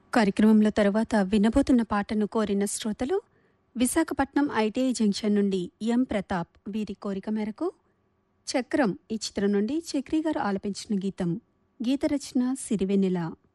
కార్యక్రమంలో తరువాత వినబోతున్న పాటను కోరిన శ్రోతలు విశాఖపట్నం ఐటీఐ జంక్షన్ నుండి ఎం ప్రతాప్. వీరి కోరిక మేరకు చక్రం ఈ చిత్రం నుండి చక్రి గారు ఆలపించిన గీతం. గీత రచన సిరివెన్నెల.